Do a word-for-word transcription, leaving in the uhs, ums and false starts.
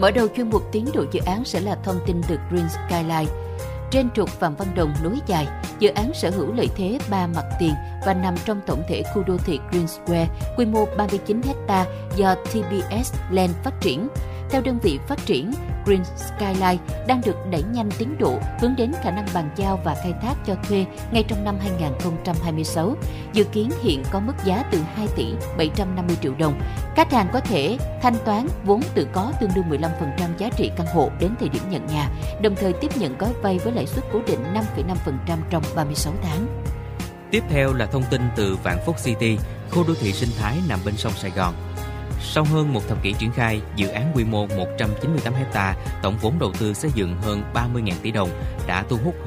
Mở đầu chuyên mục tiến độ dự án sẽ là thông tin từ Green Skyline. Trên trục Phạm Văn Đồng nối dài, dự án sở hữu lợi thế ba mặt tiền và nằm trong tổng thể khu đô thị Green Square, quy mô ba mươi chín héc ta do tê bê ét Land phát triển. Theo đơn vị phát triển, Green Skyline đang được đẩy nhanh tiến độ hướng đến khả năng bàn giao và khai thác cho thuê ngay trong năm hai không hai sáu. Dự kiến hiện có mức giá từ hai tỷ bảy trăm năm mươi triệu đồng. Khách hàng có thể thanh toán vốn tự có tương đương mười lăm phần trăm giá trị căn hộ đến thời điểm nhận nhà, đồng thời tiếp nhận gói vay với lãi suất cố định năm phẩy năm phần trăm trong ba mươi sáu tháng. Tiếp theo là thông tin từ Vạn Phúc City, khu đô thị sinh thái nằm bên sông Sài Gòn. Sau hơn một thập kỷ triển khai, dự án quy mô một trăm chín mươi tám héc ta, tổng vốn đầu tư xây dựng hơn ba mươi nghìn tỷ đồng đã thu hút